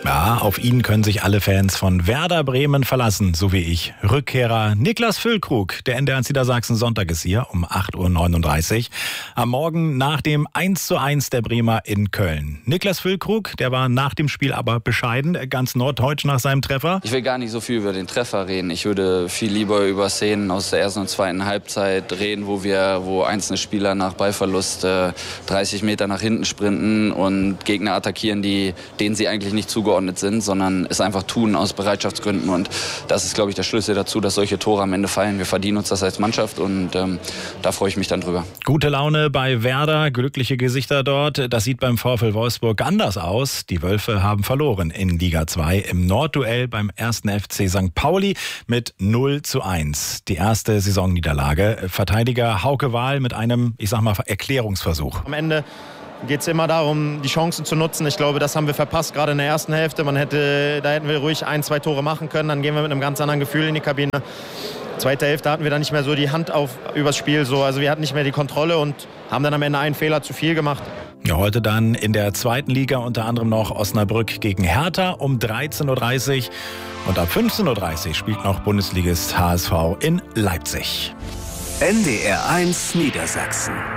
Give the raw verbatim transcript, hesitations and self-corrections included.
Ja, auf ihn können sich alle Fans von Werder Bremen verlassen, so wie ich. Rückkehrer Niklas Füllkrug, der N D R eins Niedersachsen Sonntag ist hier um acht Uhr neununddreißig. Am Morgen nach dem eins zu eins der Bremer in Köln. Niklas Füllkrug, der war nach dem Spiel aber bescheiden, ganz norddeutsch nach seinem Treffer. Ich will gar nicht so viel über den Treffer reden. Ich würde viel lieber über Szenen aus der ersten und zweiten Halbzeit reden, wo wir, wo einzelne Spieler nach Ballverlust äh, dreißig Meter nach hinten sprinten und Gegner attackieren, die, denen sie eigentlich nicht zugeordnet sind, sondern es einfach tun aus Bereitschaftsgründen. Und das ist, glaube ich, der Schlüssel dazu, dass solche Tore am Ende fallen. Wir verdienen uns das als Mannschaft und ähm, da freue ich mich dann drüber. Gute Laune bei Werder, glückliche Gesichter dort. Das sieht beim VfL Wolfsburg anders aus. Die Wölfe haben verloren in Liga zwei im Nordduell beim ersten F C Sankt Pauli mit null zu eins. Die erste Saisonniederlage. Verteidiger Hauke Wahl mit einem, ich sag mal, Erklärungsversuch. Am Ende geht es immer darum, die Chancen zu nutzen. Ich glaube, das haben wir verpasst, gerade in der ersten Hälfte. Man hätte, da hätten wir ruhig ein, zwei Tore machen können. Dann gehen wir mit einem ganz anderen Gefühl in die Kabine. Zweite Hälfte hatten wir dann nicht mehr so die Hand auf übers Spiel. So. Also wir hatten nicht mehr die Kontrolle und haben dann am Ende einen Fehler zu viel gemacht. Ja, heute dann in der zweiten Liga unter anderem noch Osnabrück gegen Hertha um dreizehn Uhr dreißig. Und ab fünfzehn Uhr dreißig spielt noch Bundesligist H S V in Leipzig. N D R eins Niedersachsen.